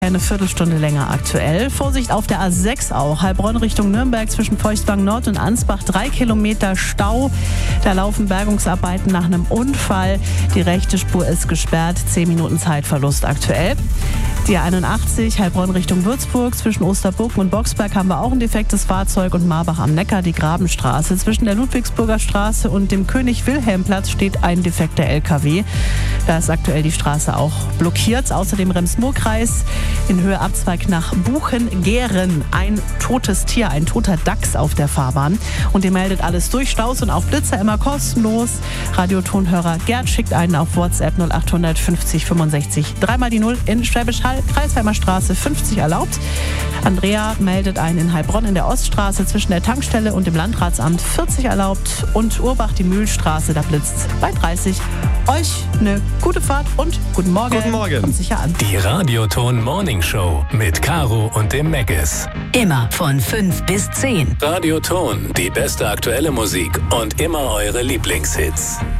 Eine Viertelstunde länger aktuell. Vorsicht auf der A6 auch. Heilbronn Richtung Nürnberg zwischen Feuchtwang Nord und Ansbach 3 Kilometer Stau. Da laufen Bergungsarbeiten nach einem Unfall. Die rechte Spur ist gesperrt. 10 Minuten Zeitverlust aktuell. Die A81 Heilbronn Richtung Würzburg zwischen Osterburg und Boxberg haben wir auch ein defektes Fahrzeug und Marbach am Neckar die Grabenstraße. Zwischen der Ludwigsburger Straße und dem König-Wilhelm-Platz steht ein defekter LKW. Da ist aktuell die Straße auch blockiert. Außerdem Rems-Murr-Kreis in Höhe Abzweig nach Buchen-Gehren. Ein totes Tier, ein toter Dachs auf der Fahrbahn. Und ihr meldet alles durch. Staus und auf Blitzer immer kostenlos. Radiotonhörer Gerd schickt einen auf WhatsApp 0800 50 65 3 mal die 0 in Schwäbisch Hall, Kreisheimer Straße 50 erlaubt. Andrea meldet einen in Heilbronn in der Oststraße zwischen der Tankstelle und dem Landratsamt 40 erlaubt. Und Urbach die Mühlstraße, da blitzt bei 30. Euch eine gute Fahrt und guten Morgen. Guten Morgen. Kommt sicher an. Die Radioton Morning Show mit Caro und dem Meggis. Immer von 5 bis 10. Radioton, die beste aktuelle Musik und immer eure Lieblingshits.